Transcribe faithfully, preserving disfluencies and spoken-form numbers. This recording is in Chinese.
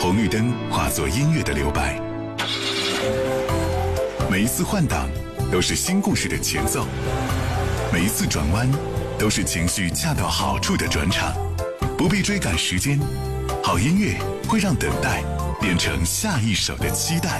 红绿灯化作音乐的留白，每一次换挡都是新故事的前奏，每一次转弯都是情绪恰到好处的转场。不必追赶时间，好音乐会让等待变成下一首的期待。